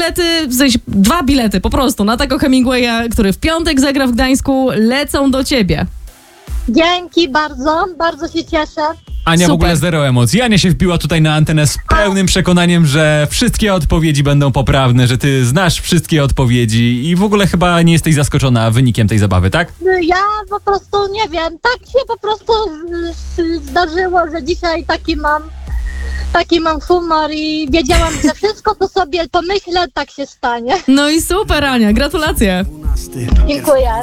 bilety, w sensie 2 bilety po prostu na Taco Hemingwaya, który w piątek zagra w Gdańsku, lecą do ciebie. Dzięki bardzo, bardzo się cieszę. Ania Super. w ogóle zero emocji. Ania się wbiła tutaj na antenę z pełnym przekonaniem, że wszystkie odpowiedzi będą poprawne, że ty znasz wszystkie odpowiedzi i w ogóle chyba nie jesteś zaskoczona wynikiem tej zabawy, tak? Ja po prostu nie wiem, tak się po prostu zdarzyło, że dzisiaj taki mam humor i wiedziałam, że wszystko, co sobie pomyślę, tak się stanie. No i super, Ania, gratulacje. Dziękuję.